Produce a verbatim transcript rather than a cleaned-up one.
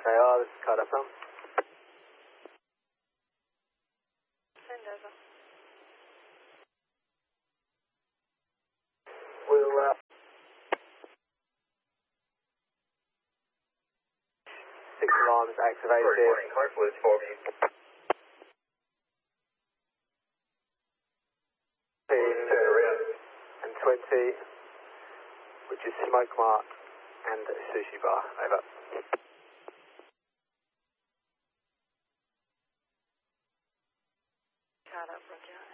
A R, this is Carter Film. Send over. We'll, uh... six alarms activated. Reporting Heartwood for me. And twenty, which is Smoke Mark and Sushi Bar. Over. Carter, Roger.